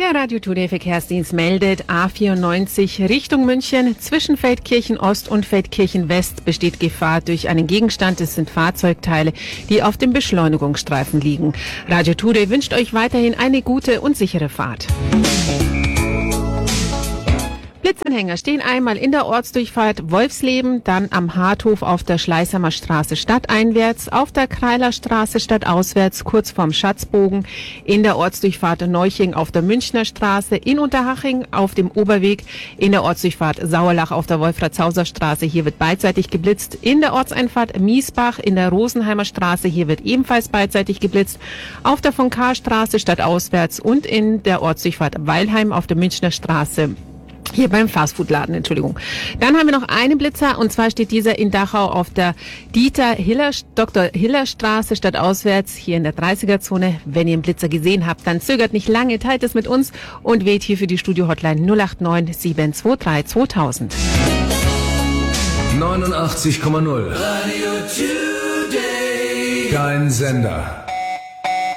Der Radio Today Verkehrsdienst meldet A94 Richtung München. Zwischen Feldkirchen Ost und Feldkirchen West besteht Gefahr durch einen Gegenstand. Es sind Fahrzeugteile, die auf dem Beschleunigungsstreifen liegen. Radio Today wünscht euch weiterhin eine gute und sichere Fahrt. Blitzanhänger stehen einmal in der Ortsdurchfahrt Wolfsleben, dann am Harthof auf der Schleißheimer Straße stadteinwärts, auf der Kreiler Straße stadtauswärts, kurz vorm Schatzbogen, in der Ortsdurchfahrt Neuching auf der Münchner Straße, in Unterhaching auf dem Oberweg, in der Ortsdurchfahrt Sauerlach auf der Wolfratshauser Straße, hier wird beidseitig geblitzt, in der Ortseinfahrt Miesbach in der Rosenheimer Straße, hier wird ebenfalls beidseitig geblitzt, auf der von K Straße stadtauswärts und in der Ortsdurchfahrt Weilheim auf der Münchner Straße. Hier beim Fastfood-Laden, Entschuldigung. Dann haben wir noch einen Blitzer, und zwar steht dieser in Dachau auf der Dr. Hiller Straße stadtauswärts, hier in der 30er-Zone. Wenn ihr einen Blitzer gesehen habt, dann zögert nicht lange, teilt es mit uns und wählt hier für die Studio-Hotline 089 723 2000. 89,0 Radio Today. Dein Sender.